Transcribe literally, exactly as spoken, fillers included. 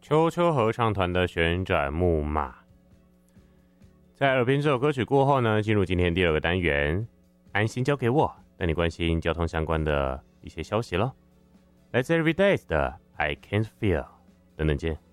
秋秋合唱团的旋转木马。在耳边这首歌曲过后呢，进入今天第二个单元，安心交给我，带你关心交通相关的一些消息咯。来自 Everydays 的 I Can't Feel， 等等见。